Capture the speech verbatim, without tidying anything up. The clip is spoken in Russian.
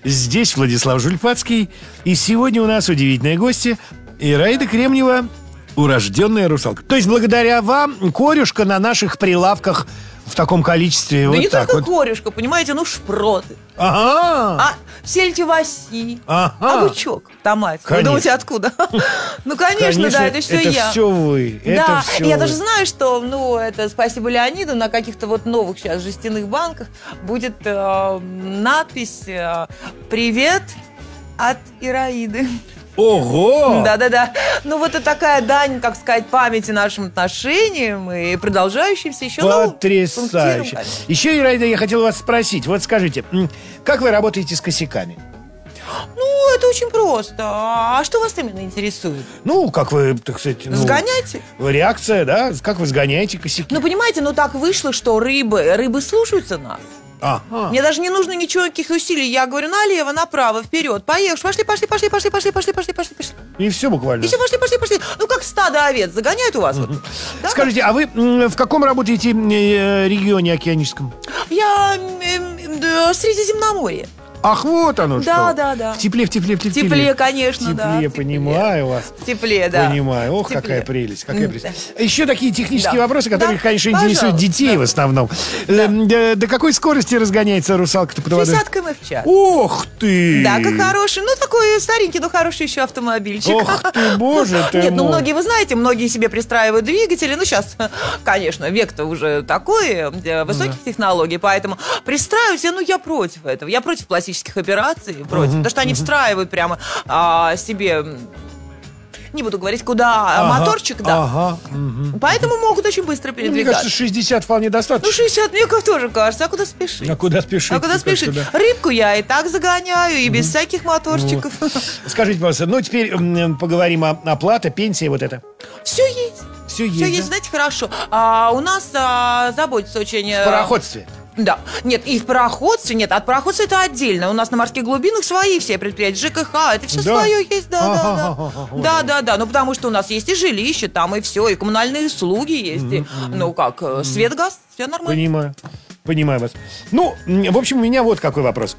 Здесь Владислав Жульпацкий. И сегодня у нас удивительные гости. Ираида Кремнева, урожденная русалка. То есть благодаря вам корюшка на наших прилавках в таком количестве. Да вот не так только вот. корюшка, понимаете, ну шпроты. Ага. А сельдь-оваси, Ага. а бычок, томат. Вы Конечно. думаете, откуда? Ну, конечно, да, это все это я. все вы. Да, это все я вы. даже знаю, что, ну, это спасибо Леониду, на каких-то вот новых сейчас жестяных банках будет э, надпись э, «Привет от Ираиды». Ого! Да-да-да. Ну, вот это такая дань, как сказать, памяти нашим отношениям и продолжающимся еще, ну, пунктиром, Потрясающе. конечно. Еще, Ираида, я хотел вас спросить. Вот скажите, м, как вы работаете с косяками? Ну, это очень просто. А что вас именно интересует? Ну, как вы, так сказать... ну, Сгоняйте? реакция, да? Как вы сгоняете косяки? Ну, понимаете, ну так вышло, что рыбы, рыбы слушаются нас. Ага. Мне даже не нужно ничего, никаких усилий. Я говорю, налево, направо, вперед, поехали, пошли, пошли, пошли, пошли, пошли, пошли, пошли, пошли, пошли. И все буквально. И все, пошли, пошли, пошли. Ну, как стадо овец загоняют у вас. Вот. Да? Скажите, а вы м, в каком работаете э, регионе океаническом? Я м, м, да, Средиземноморье. Ах, вот оно что. Да, да, да. В тепле, в тепле, в тепле. В тепле, конечно, В тепле, да. в тепле. понимаю вас. В тепле, да. Понимаю. Ох, В тепле. какая прелесть, какая М, прелесть. да. Еще такие технические Да. вопросы, которые, Да, конечно, интересуют пожалуйста. детей в основном. Да. Эм, До, до какой скорости разгоняется русалка-то под водой? шестьдесят километров в час. Ох ты! Да, как хороший, ну такой старенький, но хороший еще автомобильчик. Ох ты, боже ты Нет, ну мой. многие, вы знаете, многие себе пристраивают двигатели. Ну сейчас, конечно, век-то уже такой, э, высоких технологий, поэтому пристраивать, ну я против этого. Я против пластических операций, против, потому что они встраивают прямо а, себе... Не буду говорить, куда Ага, моторчик, да. Ага. мгм. Поэтому могут очень быстро Ну, мне передвигаться. кажется, шестьдесят вполне достаточно. Ну, шестьдесят, мне как тоже кажется. А куда спешить? А куда спешить? А куда Как спешить? туда? Рыбку я и так загоняю, и без всяких моторчиков. Скажите, пожалуйста, ну теперь м, поговорим о оплате, пенсии, вот это. Все есть. Все есть, Все да? есть, знаете, хорошо. А, у нас а, заботится очень... э, В пароходстве. Да. Нет, и в пароходстве, нет, от пароходства это отдельно. У нас на морских глубинах свои все предприятия, ЖКХ, это все Да? свое есть, да, да, да. Ага, вот Да, да, да. Ну, потому что у нас есть и жилище там, и все, и коммунальные услуги есть, и, ну, как, э, свет, газ, все нормально. Понимаю. Понимаю вас. Ну, м, в общем, у меня вот какой вопрос.